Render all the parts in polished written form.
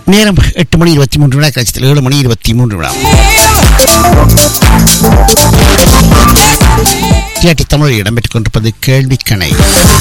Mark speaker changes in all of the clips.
Speaker 1: நேரம் 8:23 கட்சியில் 7:23. டிஆர்டி தமிழில் இடம்பெற்றுக் கொண்டிருப்பது கேள்விக்கணை.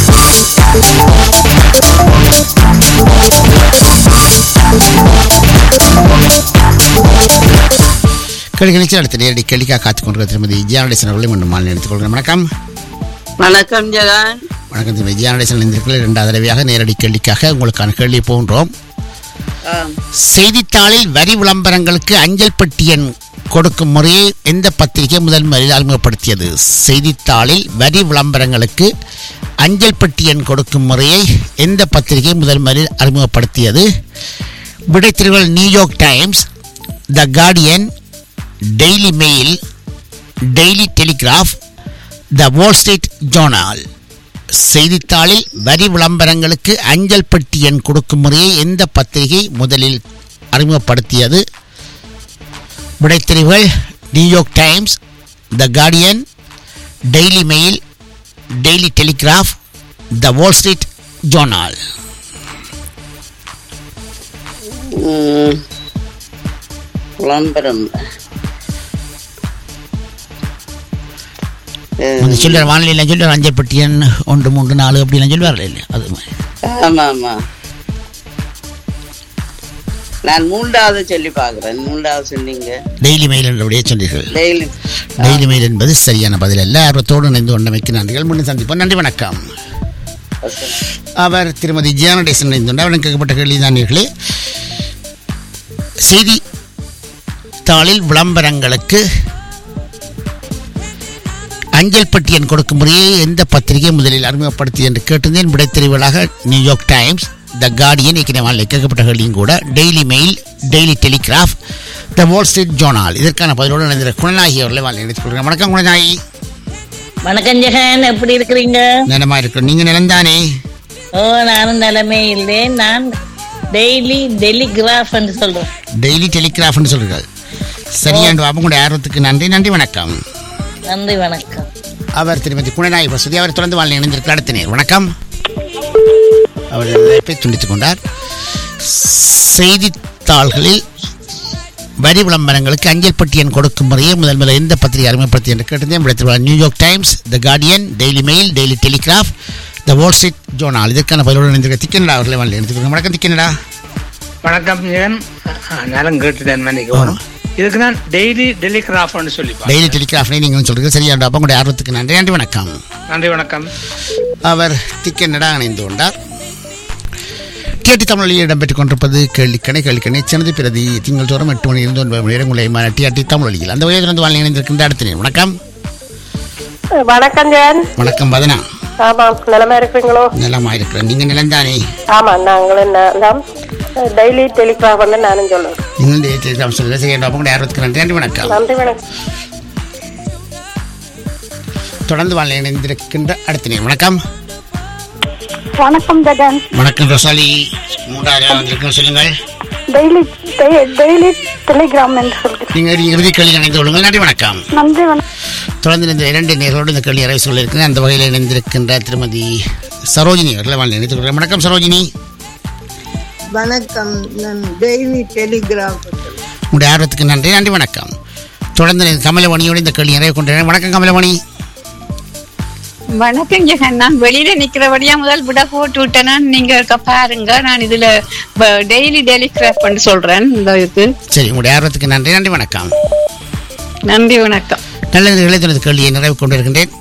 Speaker 1: கேள்வி அடுத்த நேரடி கேள்விக்காக காத்துக் கொண்டிருக்கிற திருமதி விஜயானடேசன் அவர்களை மீண்டும் மாநிலம் எடுத்துக் கொள்கிறேன். வணக்கம்.
Speaker 2: வணக்கம் ஜெகன்.
Speaker 1: வணக்கம் திருமதி விஜயானடேசன். இந்திருக்கிற 2வது தடவையாக நேரடி கேள்விக்காக உங்களுக்கான கேள்வி போன்றோம். செய்தித்தாளில் வரி விளம்பரங்களுக்கு அஞ்சல் பெட்டி எண் கொடுக்கும் முறையை எந்த பத்திரிகை முதல் முறையில் அறிமுகப்படுத்தியது? செய்தித்தாளில் வரி விளம்பரங்களுக்கு அஞ்சல் பெட்டி எண் கொடுக்கும் முறையை எந்த பத்திரிகை முதல் முறையில் அறிமுகப்படுத்தியது? விடைத்திருகள் நியூயார்க் டைம்ஸ், த Guardian, daily mail, daily telegraph, த வால் ஸ்ட்ரீட் ஜோர்னல். செய்தித்தாளில் வரி விளம்பரங்களுக்கு அஞ்சல் பெட்டி எண் கொடுக்கும் முறையை எந்த பத்திரிகை முதலில் அறிமுகப்படுத்தியது? விடைத்தெரிவுகள் நியூயார்க் டைம்ஸ், த Guardian, daily mail, daily telegraph, த வால் ஸ்ட்ரீட் ஜோர்னல்.
Speaker 2: விளம்பரம்
Speaker 1: சொல்லுற வானிலையில் சொல்லுற அஞ்சல் பெட்டி எண் 1 3 4 அப்படிலாம் சொல்லுவார்கள் இல்லை? அது மாதிரி.
Speaker 2: ஆமா ஆமா, நான் 3வது சொல்லி பார்க்குறேன். 3வது சொன்னீங்க
Speaker 1: டெய்லி மெயில் என்றபடியே சொன்னீர்கள்.
Speaker 2: டெய்லி
Speaker 1: மெயில் என்பது சரியான பதில் அல்ல. ஆர்வத்தோடு இணைந்து கொண்டமைக்கு நன்றிகள். முன்னும் சந்திப்போம். நன்றி, வணக்கம். அவர் திருமதி ஜியானடேசன் இணைந்து அவரிடம் கேட்கப்பட்ட கேள்விதானீர்களே, செய்தித்தாளில் விளம்பரங்களுக்கு அஞ்சல் பெட்டி எண் கொடுக்கும் முறையை எந்த பத்திரிகை முதலில் அறிமுகப்படுத்தி என்று கேட்டிருந்தேன். விடைத்தெரிவுகளாக நியூயார்க் டைம்ஸ், த கார்டியன், ஏற்கனவே கேட்கப்பட்ட கேள்வியும் கூட, டெய்லி மெயில், டெய்லி டெலிகிராஃப், த வால் ஸ்ட்ரீட் ஜோர்னல். இதற்கான பதிலோடு இணைந்த குணநாயகி அவர்களை வாழ்க்கை எடுத்துக் கொள்கிறேன். வணக்கம் குணநாயகி.
Speaker 3: வணக்கம் ஜெகன், எப்படி இருக்கிறீங்க?
Speaker 1: நிலமா இருக்கிறோம். நீங்க நிலந்தானே?
Speaker 3: ஓ, நானும் நிலமே இல்லை. நான் டெய்லி டெலிகிராஃப் என்று சொல்றேன்.
Speaker 1: டெய்லி டெலிகிராஃப் என்று சொல்றீர்கள். சரியாண்டு உங்களுடைய ஆர்வத்துக்கு நன்றி. நன்றி, வணக்கம்.
Speaker 3: நன்றி, வணக்கம்.
Speaker 1: அவர் திருமதி குணநாயகி வசதி. அவர் தொடர்ந்து வாழ்க்கை இணைந்திருக்கிறார். அடுத்த நேர் வணக்கம். அவர் இணைப்பை துண்டித்துக் கொண்டார். செய்தித்தாள்களில் வரி விளம்பரங்களுக்கு அஞ்சல் பெட்டி எண் கொடுக்கும் முறையை முதல் எந்த பத்திரிகை அறிமுகப்படுத்தி என்று கேட்டிருந்தேன். நியூயார்க் டைம்ஸ், த Guardian, daily mail, daily telegraph, த வால் ஸ்ட்ரீட் ஜோர்னல். இதற்கான பதிலோடு இணைந்திருக்க திக்கனடா அவர்களை வாழ்க்கை எடுத்துக்கொள்கிறேன். வணக்கம் திக்கனடா.
Speaker 4: வணக்கம் ஜெகன். நேரம் கேட்டுட்டேன் மன்னிக்கவும். இதுக்கு நான் டெய்லி டெலிகிராஃப்னு சொல்லி
Speaker 1: டெய்லி டெலிகிராஃப் நீங்கள் சொல்றீங்க. சரியாண்டா. அப்போ உங்களுடைய ஆர்வத்துக்கு நன்றி. நன்றி, வணக்கம்.
Speaker 4: நன்றி, வணக்கம்.
Speaker 1: அவர் திக்கனடா இணைந்து கொண்டார். டிஆர்டி தமிழில் இடம்பெற்றுக் கொண்டிருப்பது கேள்விக்கணை. கேள்விக்கணை செனது பிரதி திங்கள் தோறும் 8 மணியிலிருந்து 9 மணி நேரம் உங்களை டிஆர்டி தமிழில் அந்த வகையில் இருந்து வாழ்க்கை இணைந்திருக்கின்ற அடுத்த நேரம் வணக்கம்.
Speaker 5: வணக்கம் ஜெயன்.
Speaker 1: வணக்கம் வதனா.
Speaker 5: ஆமாம், நிலமா இருக்கிறீங்களோ?
Speaker 1: நிலமா இருக்கிறேன். நீங்க நிலந்தானே?
Speaker 5: ஆமா, நாங்களும் நிலம். டெய்லி டெலிகிராஃப் வந்து நானும் சொல்லுவேன்.
Speaker 1: நீங்கள் டெய்லி டெலிகிராஃப் சொல்லுங்கள். சரி, உங்களுடைய ஆர்வத்துக்கு நன்றி. நன்றி, வணக்கம்.
Speaker 5: நன்றி, வணக்கம்.
Speaker 1: தொடர்ந்து வாழ்க்கை இணைந்திருக்கின்ற அடுத்த நேரம் வணக்கம்.
Speaker 5: வணக்கம் ஜெகன்.
Speaker 1: வணக்கம் ரோசாலி. 3வது வந்திருக்கோம், சொல்லுங்கள்.
Speaker 5: டெய்லி டெலிகிராம் என்று சொல்கிறேன்.
Speaker 1: நீங்கள் இறுதி கேள்வி இணைந்து கொள்ளுங்கள். நன்றி, வணக்கம்.
Speaker 5: நன்றி, வணக்கம்.
Speaker 1: தொடர்ந்து இந்த 2 நேர்களோடு இந்த கேள்வி நிறைவு சொல்ல இருக்கிறேன். அந்த வகையில் இணைந்திருக்கின்ற திருமதி சரோஜினி அவர்களை வாழ்க்கை இணைத்துக் கொள்கிறேன். வணக்கம் சரோஜினி.
Speaker 6: வணக்கம். நான் டெய்லி டெலிகிராஃப்.
Speaker 1: உங்களுடைய ஆர்வத்துக்கு நன்றி. நன்றி, வணக்கம். தொடர்ந்து கமலவாணியோடு இந்த கேள்வி நிறைவு கொண்டிருக்கிறேன். வணக்கம் கமலவாணி.
Speaker 7: வணக்கம் ஜெகன். நான் வெளியில நிக்கிறபடியா முதல் விட போட்டு விட்டேன்னா நீங்க பாருங்க. நான் இதுல டெய்லி டெலிகிராஃப் பண்ணி சொல்றேன். இந்த இது
Speaker 1: சரி, உங்களுடைய ஆர்வத்துக்கு நன்றி. நன்றி, வணக்கம்.
Speaker 7: நன்றி, வணக்கம்.
Speaker 1: நல்ல இளைஞரது கேள்வியை நிறைவு கொண்டிருக்கின்றேன்.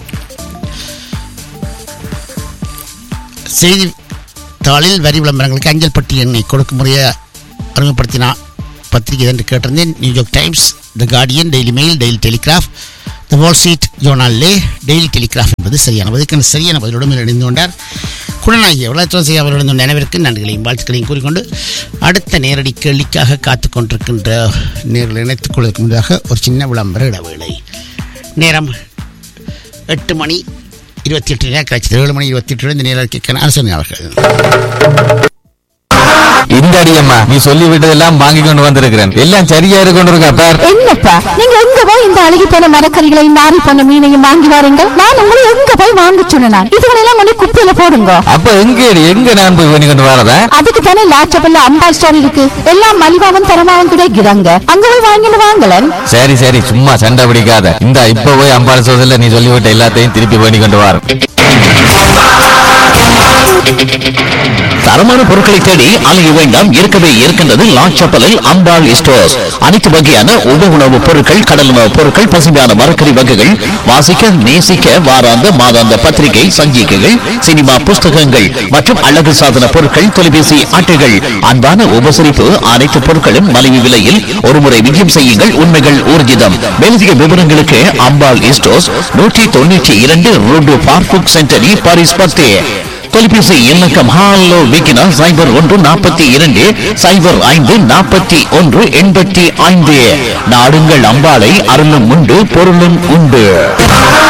Speaker 1: செய்தித்தாளில் வரி விளம்பரங்களுக்கு அஞ்சல் பெட்டி எண்ணை கொடுக்கும் முறையை அறிமுகப்படுத்தினா பத்திரிகை என்று கேட்டிருந்தேன். நியூயார்க் டைம்ஸ், த Guardian, daily mail, daily telegraph, த வால் ஸ்ட்ரீட் ஜோர்னல்லே டெய்லி டெலிகிராஃப் என்பது சரியான பதிலுக்கு சரியான பதிலுடன் இணைந்து கொண்டார் குணநாயகி. எவ்வளவு செய்ய அவருடைய நினைவிற்கு நன்றிகளையும் வாழ்த்துக்களையும் கூறிக்கொண்டு அடுத்த நேரடி கேள்விக்காக காத்துக் கொண்டிருக்கின்ற நேரில் இணைத்துக் கொள்வதற்கு முன்னதாக ஒரு சின்ன விளம்பர இடைவேளை. நேரம் 8:28 7:28 இந்த நேரடிக்கான அரசு அவர்கள்.
Speaker 8: இந்த அம்மா, நீ சொல்லி விட்டதெல்லாம் வாங்கி கொண்டு வந்திருக்கிறேன். எல்லாம் சரியா கொண்டு இருக்கா பார்.
Speaker 9: என்னப்பா நீங்க எங்க போய் இந்த அழுகி போன மரக்கறிகளையும் நாரி போன மீனையும் வாங்கி வாருங்க. நான் உங்களை எங்க போய் வாங்க சொன்னேன். இதுகளெல்லாம் கொண்டு குப்பையில போடுங்க.
Speaker 8: அப்ப எங்க நான் போய் பண்ணி கொண்டு வரதா?
Speaker 9: அதுக்கு தானே லாச்சபல்ல அம்பாள் ஸ்டோர் இருக்கு. எல்லாம் மலிவாவும் தரமாவும் கிடைக்கிறாங்க. அங்க போய் வாங்கிட்டு வாங்கலன்.
Speaker 8: சரி சரி, சும்மா சண்டை பிடிக்காத. இந்த இப்ப போய் அம்பாள் ஸ்டோர்ல நீ சொல்லிவிட்ட எல்லாத்தையும் திருப்பி பண்ணி கொண்டு வர.
Speaker 10: தரமான பொருட்களை தேடி அலைய வேண்டாம். இருக்கவே இருக்கின்றது லாச்சப்பலில் அம்பாள் ஸ்டோர்ஸ். அனைத்து வகையான உணவுப் பொருட்கள், கடல் உணவுப் பொருட்கள், பசுமையான மரக்கறி வகைகள், வாசிக்க நேசிக்க வாராந்த மாதாந்த பத்திரிகை, சஞ்சிகைகள், சினிமா புஸ்தகங்கள் மற்றும் அழகு சாதன பொருட்கள், தொலைபேசி அட்டைகள். அன்பான உபசரிப்பு, அனைத்து பொருட்களும் மலிவு விலையில். ஒருமுறை விஜயம் செய்யுங்கள், உண்மைகள் ஊர்ஜிதம். மேலதிக விவரங்களுக்கு அம்பாள் ஸ்டோர்ஸ் 192 ரோடு பார்புக் சென்டரி பாரிஸ் 10. தொலைபேசி இலக்கம் ஹாலோ விக்கினா 0142 05 41 85. நாடுங்கள் அம்பாளை, அருளும் உண்டு பொருளும் உண்டு.